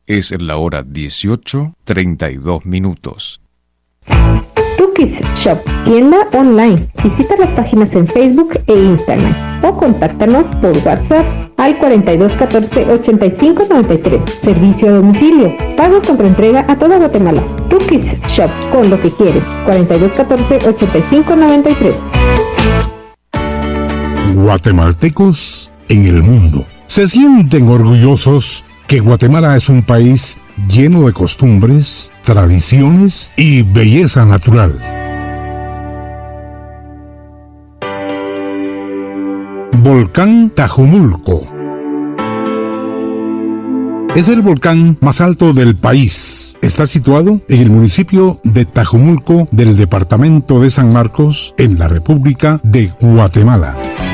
Es la hora 18:32. Tukis Shop, tienda online. Visita las páginas en Facebook e Instagram o contáctanos por WhatsApp al 4214-8593. Servicio a domicilio. Pago contra entrega a toda Guatemala. Tukis Shop, con lo que quieres. 4214-8593. Guatemaltecos en el mundo se sienten orgullosos que Guatemala es un país lleno de costumbres, tradiciones y belleza natural. Volcán Tajumulco es el volcán más alto del país. Está situado en el municipio de Tajumulco del departamento de San Marcos, en la República de Guatemala.